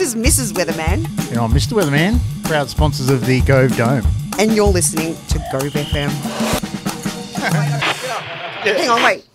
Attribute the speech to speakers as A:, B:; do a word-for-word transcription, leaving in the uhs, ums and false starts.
A: is Missus Weatherman.
B: You know, I'm Mister Weatherman, proud sponsors of the Gove Dome.
A: And you're listening to Gove F M. Hang on, wait.